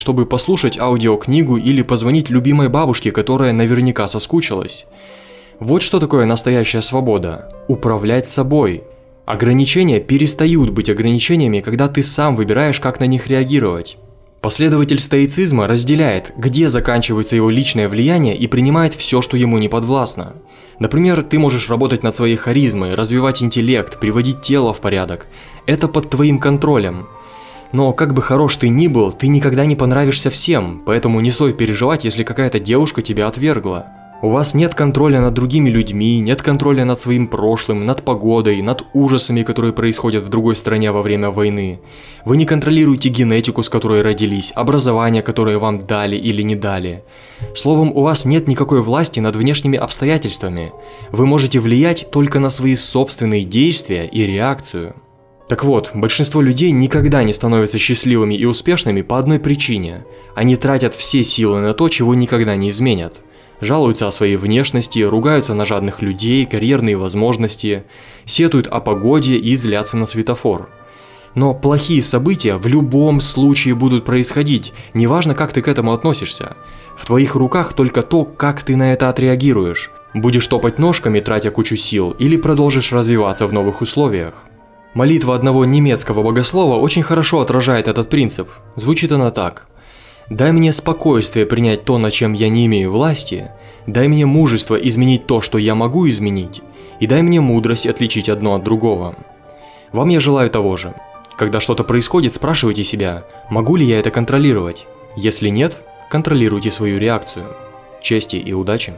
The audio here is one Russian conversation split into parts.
чтобы послушать аудиокнигу или позвонить любимой бабушке, которая наверняка соскучилась. Вот что такое настоящая свобода. Управлять собой. Ограничения перестают быть ограничениями, когда ты сам выбираешь, как на них реагировать. Последователь стоицизма разделяет, где заканчивается его личное влияние, и принимает все, что ему не подвластно. Например, ты можешь работать над своей харизмой, развивать интеллект, приводить тело в порядок. Это под твоим контролем. Но как бы хорош ты ни был, ты никогда не понравишься всем, поэтому не стоит переживать, если какая-то девушка тебя отвергла. У вас нет контроля над другими людьми, нет контроля над своим прошлым, над погодой, над ужасами, которые происходят в другой стране во время войны. Вы не контролируете генетику, с которой родились, образование, которое вам дали или не дали. Словом, у вас нет никакой власти над внешними обстоятельствами. Вы можете влиять только на свои собственные действия и реакцию. Так вот, большинство людей никогда не становятся счастливыми и успешными по одной причине. Они тратят все силы на то, чего никогда не изменят. Жалуются о своей внешности, ругаются на жадных людей, карьерные возможности, сетуют о погоде и злятся на светофор. Но плохие события в любом случае будут происходить, неважно, как ты к этому относишься. В твоих руках только то, как ты на это отреагируешь. Будешь топать ножками, тратя кучу сил, или продолжишь развиваться в новых условиях. Молитва одного немецкого богослова очень хорошо отражает этот принцип. Звучит она так. «Дай мне спокойствие принять то, над чем я не имею власти, дай мне мужество изменить то, что я могу изменить, и дай мне мудрость отличить одно от другого». Вам я желаю того же. Когда что-то происходит, спрашивайте себя, могу ли я это контролировать? Если нет, контролируйте свою реакцию. Чести и удачи!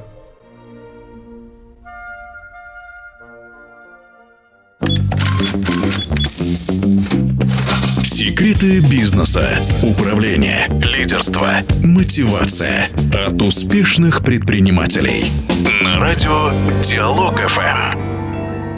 Секреты бизнеса, управления, лидерства, мотивация от успешных предпринимателей. На радио Диалог ФМ.